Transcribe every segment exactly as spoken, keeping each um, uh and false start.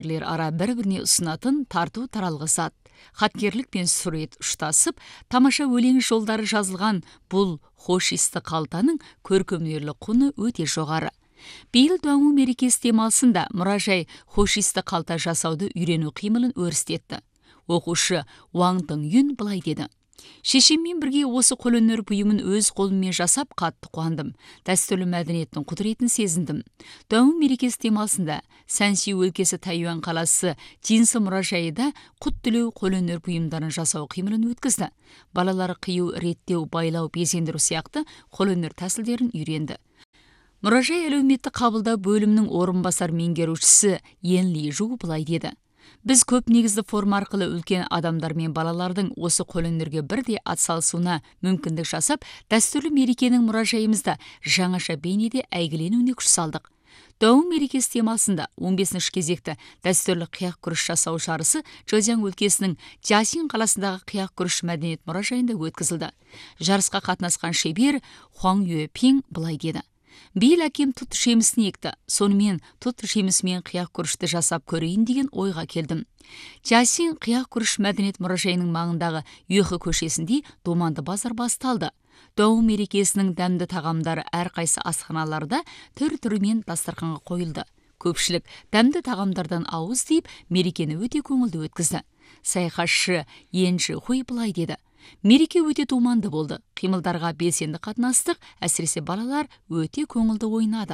ара бір-біріне ұсынатын тарту таралғысат. Хаткерлік пен сурет ұштасып, тамаша өлең жолдары жазылған бұл хош иісті қалтаның көркемдерлік құны өте жоғары. Биыл Дуаңу мерекесі демалысында мұражай хош иісті қалта жасауды үйрену қимылын өрістетті. Оқушы Уаң Дың-юн былай деді: шешеммен бірге осы қолөнер бұйымын өз қолыммен жасап қатты қуандым. Дәстүрлі мәдениеттің құдіретін сезіндім. Дуаңу мерекесі демалысында Сәнси өлкесі Тайюан қаласы Джинсы мұражайында құт түлеу қолөнер бұйымдарын жасау қимылын өткізді. Балалары қию, реттеу, байлау, безендіру сияқты қолөнер тәсілдерін үйренді. Мұражай әлеуметті қабылдау бөлімінің орынбасар меңгерушісі Ен Ли Жу былай деді: біз көп негізді форма арқылы үлкен адамдар мен балалардың осы қолөнерге бірде атсалысуына мүмкіндік жасап, дәстүрлі мерекенің мұражайымызда жаңаша бейнеде әйгіленуіне күш салдық. Дуаңу мерекесі демалысында он бесінші кезекті дәстүрлі қияқ күріш жасау жарысы Чжэцзян өлкесінің Чжасин қаласындағы қияқ күріш мәдениет мұражайында өткізілді. Жарысқа қатынасқан шебер Хуаң Юэпин былай деді: биыл әкем тұт жемісін екті, сонымен тұт жемісімен қияқ күрішті жасап көрейін деген ойға келдім. Чжасин қияқ күріш мәдениет мұражайының маңындағы Юхы көшесінде думанды базар басталды. Дуаңу мерекесінің дәмді тағамдары әрқайсы асханаларда түр-түрімен дастарханға қойылды. Көпшілік дәмді тағамдардан ауыз тиіп, мерекені өте көңілді өткізді. Саяхатшы Ен Жи Хуй былай деді: мереке өте думанды болды. Қимылдарға белсенді қатынастық, әсіресе балалар өте көңілді ойнады.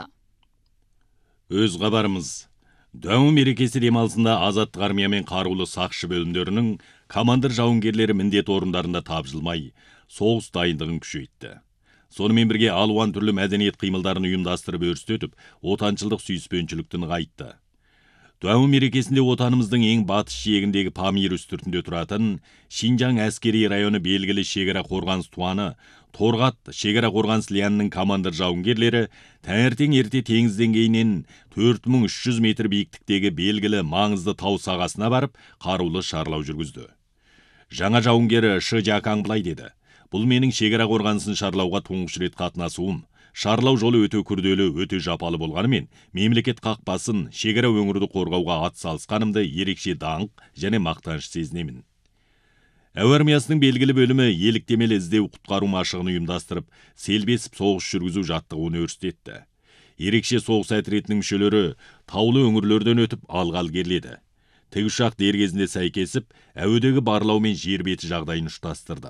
Өз хабарымыз. Дуаңу мерекесі демалысында азаттық армия мен қарулы сақшы бөлімдерінің командир жауынгерлері міндет орындарында тапжылмай, соғыс дайындығын күшейтті. Сонымен бірге алуан түрлі мәдениет қимылдарын ұйымдастырып өрістетіп, отаншылдық сүйіспеншілікті нығайтты. Дуаңу мерекесінде отанымыздың ең батыс шегіндегі Памир үстіртінде тұратын Шинжаң әскери районы белгілі шекара қорғаныс туаны Торғат шекара қорғаныс лянының командир жауынгерлері таңертең ерте теңіз деңгейінен төрт мың үш жүз метр биіктіктегі белгілі маңызды тау сағасына барып, қарулы шарлау жүргізді. Жаңа жауынгері Шы Жакаң былай деді: бұл менің шекара қорғанысын шарлауға тұңғыш рет қатынасуым. Шарлау жолы өте күрделі, өте жапалы болғанымен, мемлекет қақпасын, шекара өңірді қорғауға ат салысқанымды ерекше даңқ және мақтаныш сезінемін. Әуе армиясының белгілі бөлімі еліктемелі іздеу құтқару машығын ұйымдастырып, селбесіп соғыс жүргізу жаттығуын өрістетті. Ерекше соғыс әтіретінің мүшелері таулы өңірлерден өтіп алғал керледі. Тікұшақ дер кезінде сәйкесіп, әуедегі барлау мен жер беті жағдайын ұштастырды.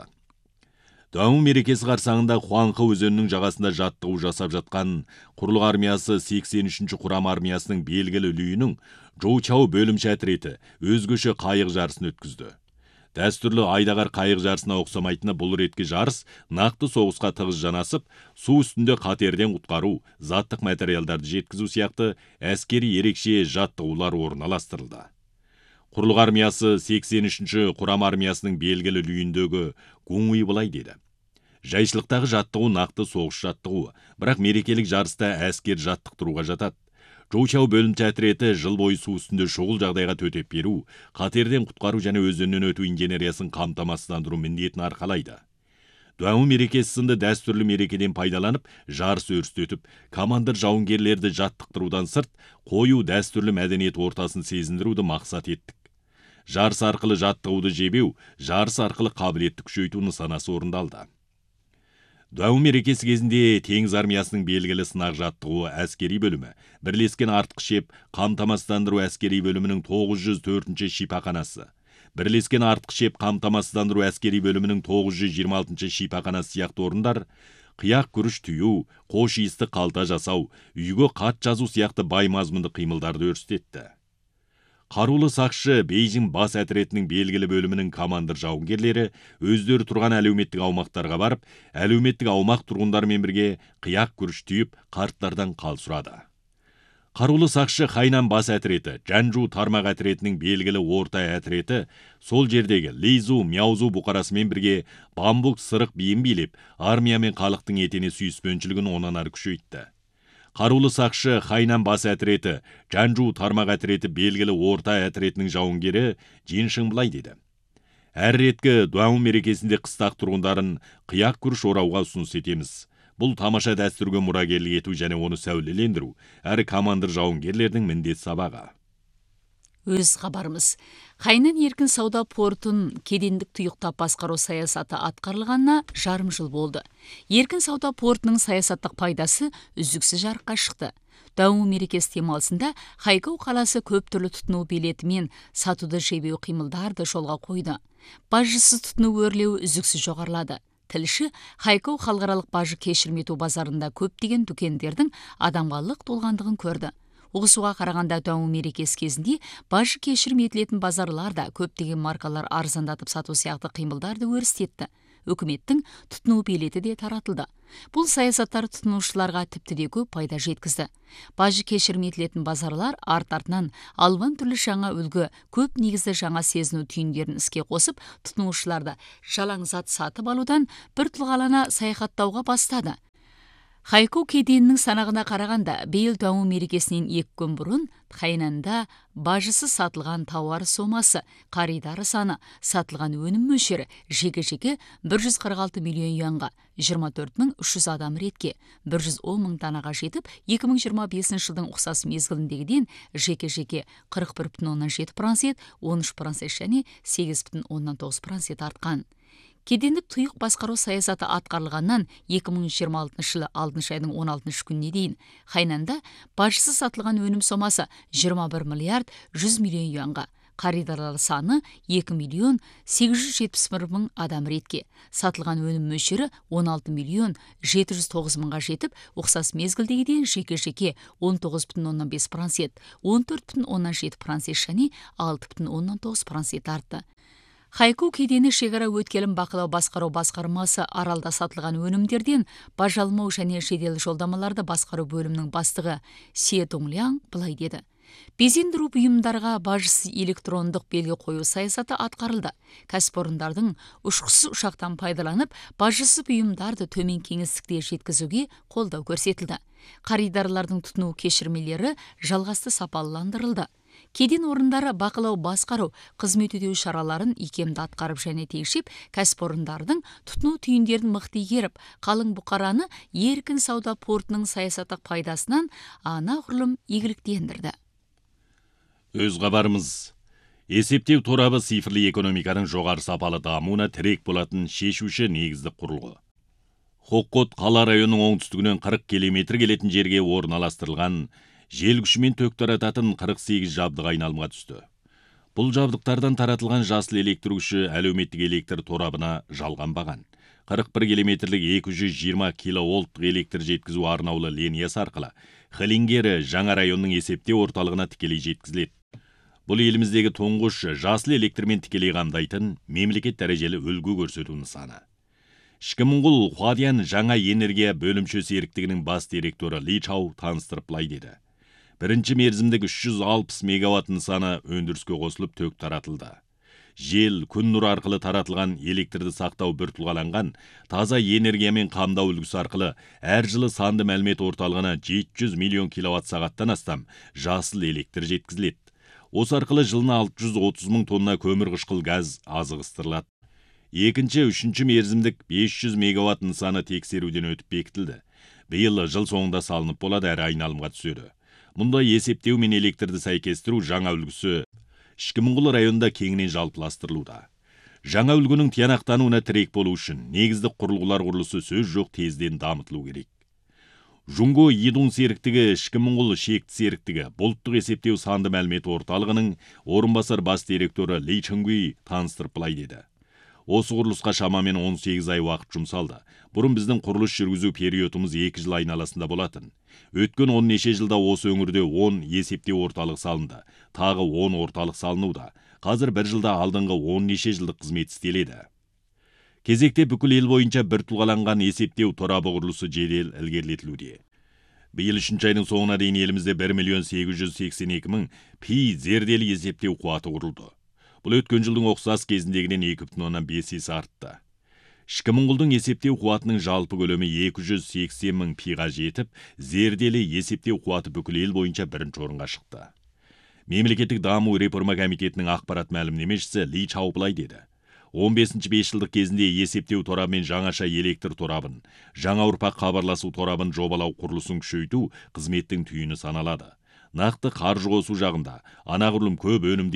Дуаңу мерекесі қарсаңында Хуаңхы өзенінің жағасында жаттығу жасап жатқан құрлық армиясы сексен үшінші құрам армиясының белгілі үлгінің Жоучау бөлімше әтіреті өзгеше қайық жарысын өткізді. Дәстүрлі айдағар қайық жарысына ұқсамайтыны бұл ретке жарыс нақты соғысқа тығыз жанасып, су үстінде қатерден құтқару, заттық материалдарды жеткізу сияқты әскери ерекше жаттығулар орналастырылды. Құрлық армиясы сексен үшінші құрам армиясының белгілі үлгіндегі Гуңуи былай деді: жайшылықтағы жаттығу нақты соғыс жаттығу, бірақ мерекелік жарыста әскер жаттықтыруға жатады. Жоучау бөлімше әтіреті жыл бойы су үстінде шұғыл жағдайға төтеп беру, қатерден құтқару және өзеннен өту инженериясын қамтамасыздандыру міндетін арқалайды. Дуаңу мерекесі сынды дәстүрлі мерекеден пайдаланып, жарыс өрістетіп, командир жауынгерлерді жаттықтырудан сырт, қою дәстүрлі мәдениет ортасын сезіндіруді мақсат еттік. Жарыс арқылы жаттығуды жебеу, жарыс арқылы қабілетті күшейту нысанасы орындалды. Дуаңу мерекесі кезінде теңіз армиясының белгілі сынақ жаттығуы әскери бөлімі, бірлескен артқы шеп қамтамасыздандыру әскери бөлімінің тоғыз жүз төртінші шипақанасы, бірлескен артқы шеп қамтамасыздандыру әскери бөлімінің тоғыз жүз жиырма алтыншы шипақанасы сияқты орындар, қияқ күріш түю, қош иісті қалта жасау, үйге хат жазу сияқты бай мазмұнды қимылдарды өрістетті. Қарулы сақшы Бейжің бас әтіретінің белгілі бөлімінің командир жауынгерлері өздері тұрған әлеуметтік аумақтарға барып, әлеуметтік аумақ тұрғындарымен бірге қияқ күріш түйіп, қарттардан қал сұрады. Қарулы сақшы Хайнан бас әтіреті, Жанжу тармақ әтіретінің белгілі орта әтіреті сол жердегі Лейзу, Мяузу бұқарасымен бірге бамбук сырық биін билеп, армия мен халықтың етене сүйіспеншілігін онан ары күшейтті. Қарулы сақшы Хайнан бас әтіреті, Жанжу тармақ әтіреті белгілі орта әтіретінің жауынгері Джиншың былай деді: әр реткі Дуаңу мерекесінде қыстақ тұрғындарын қияқ күріш орауға ұсыныс етеміз. Бұл тамаша дәстүрге мұрагерлік ету және оны сәулелендіру, әрі командир жауынгерлердің міндет сабағы. Өз хабарымыз. Қайнан еркін сауда портын кедендік тұйықтап басқару саясаты атқарылғанына жарым жыл болды. Еркін сауда портының саясаттық пайдасы үздіксіз жарыққа шықты. Дауы мерекесі демалысында Хайкоу қаласы көп түрлі тұтыну билетімен сатуды жебеу қимылдарды жолға қойды. Бажсыз тұтыну өрлеуі үздіксіз жоғарылады. Тілші Хайкоу халықаралық бажы кешірім ету базарында көптеген дүкендердің адамға лық толғандығын көрді. Оғысуға қарағанда дауы мерекесі кезінде бажы кешірім етілетін базарларда көптеген маркалар арзандатып сату сияқты қимылдарды өрістетті. Үкіметтің тұтыну билеті де таратылды. Бұл саясаттар тұтынушыларға тіпті де көп пайда жеткізді. Бажы кешірім етілетін базарлар арт-артынан алуан түрлі жаңа үлгі, көп негізді жаңа сезіну түйіндерін іске қосып, тұтынушыларды жалаң зат сатып алудан бір тұлғалана саяхаттауға бастады. Хайкоу кеденінің санағына қарағанда, биыл дауы мерекесінен екі күн бұрын Хайнанда бажысы сатылған тауар сомасы, қаридары саны, сатылған өнім мөлшері жеке-жеке бір жүз қырық алты миллион юанға, жиырма төрт мың үш жүз адам ретке, бір жүз он мың данаға жетіп, екі мың жиырма бесінші жылдың ұқсас мезгіліндегіден жеке-жеке қырық бір бүтін оннан жеті процент, он үш процент және сегіз бүтін оннан тоғыз процент артқан. Кедендік тұйық басқару саясаты атқарылғаннан екі мың жиырма алтыншы жылы алтыншы айдың он алтыншы күніне дейін Хайнанда бажсыз сатылған өнім сомасы жиырма бір миллиард жүз миллион юанға, қаридарлар саны екі миллион сегіз жүз жетпіс бір мың адам ретке, сатылған өнім мөлшері он алты миллион жеті жүз тоғыз мыңға жетіп, ұқсас мезгілдегіден жеке-жеке он тоғыз бүтін оннан бес процент, он төрт бүтін оннан жеті процент және алты бүтін оннан тоғыз процент артты. Хайкоу кедені шекара өткелін бақылау басқару басқармасы аралда сатылған өнімдерден баж алмау және жедел жолдамаларды басқару бөлімінің бастығы Се Тонгляң былай деді. Безендіру бұйымдарға бажсыз электрондық белгі қою саясаты атқарылды. Кәсіпорындардың ұшқышсыз ұшақтан пайдаланып, бажсыз бұйымдарды төмен кеңістікте жеткізуге қолдау көрсетілді. Қаридарлардың тұтыну кешірмелері жалғасты сапалыландырылды. Кеден орындары бақылау басқару, қызмет өтеу шараларын икемді атқарып және тегшеп, кәсіпорындардың тұтыну түйіндерін мықты игеріп, қалың бұқараны еркін сауда портының саясаттық пайдасынан анағұрлым игіліктендірді. Өз хабарымыз. Есептеу торабы цифрлы экономиканың жоғары сапалы дамуына тірек болатын шешуші негізді құрылғы. Хоккот қала районының оңтүстігінен қырық километр келетін жерге орналастырылған жел күшімен ток тарататын қырық сегіз жабдық айналымға түсті. Бұл жабдықтардан таратылған жасыл электр күші әлеуметтік электр торабына жалғанбаған. қырық бір километрлік екі жүз жиырма киловольттық электр жеткізу арнаулы линиясы арқылы Хелингері жаңа районның есептеу орталығына тікелей жеткізіледі. Бұл еліміздегі тұңғыш жасыл электрмен тікелей қамдайтын мемлекет дәрежелі үлгі көрсету нысаны. Ішкі Моңғол Хуадиян жаңа энергия бөлімші серіктігінің бас директоры Ли Чау таныстырып былай деді. Бірінші мерзімдік үш жүз алпыс мегаватт нысаны өндіріске қосылып ток таратылды. Жел, күн нұры арқылы таратылған электрді сақтау бір тұлғаланған таза энергиямен қамдау үлгісі арқылы әр жылы санды мәлімет орталығына жеті жүз миллион киловатт сағаттан астам жасыл электр жеткізіледі. Осы арқылы жылына алты жүз отыз мың тонна көмір қышқыл газ азығыстырылады. Екінші, үшінші мерзімдік бес жүз мегаватт нысаны тексеруден өтіп бекітілді. Биыл жыл соңында салынып болады, әрі айналымға түседі. Мұнда есептеу мен электрді сәйкестіру жаңа үлгісі Ішкі Моңғол районында кеңінен жалпыластырылуда. Жаңа үлгінің тиянақтануына тірек болу үшін негізді құрылғылар құрылысы сөз жоқ тезден дамытылу керек. Жунго Идун серіктігі, Ішкі Моңғол шекті серіктігі, бұлттық есептеу санды мәлімет орталығының орынбасар бас директоры Ли Чыңгуй таныстырып былай деді. Осы құрылысқа шамамен он сегіз ай уақыт жұмсалды. Бұрын біздің құрылыс жүргізу периодымыз екі жыл айналасында болатын. Өткен он неше жылда осы өңірде он есептеу орталық салынды. Тағы он орталық салынуда. Қазір бір жылда алдыңғы он неше жылдық қызмет істеледі. Кезекте бүкіл ел бойынша бір тұлғаланған есептеу торабы құрылысы жедел ілгерілетілуде. Биыл үшінші айдың соңына дейін елімізде бір миллион сегіз жүз сексен екі мың пи зерделі есептеу қуаты құрылды. Бұл өткен жылдың ұқсас кезіндегінен екі бүтін оннан бес есе артты. Ішкі Моңғолдың есептеу қуатының жалпы көлемі екі жүз сексен мың пиға жетіп, зерделі есептеу қуаты бүкіл ел бойынша бірінші орынға шықты. Мемлекеттік даму реформа комитетінің ақпарат мәлімдемешісі Ли Чау былай деді. он бесінші бесжылдық кезінде есептеу торабымен жаңаша электр торабын, жаңа ұрпақ хабарласу торабын жобалау құрылысын күшейту қызметтің түйіні саналады. нақты қаржы қосу жағында анағұрлым көп өнімді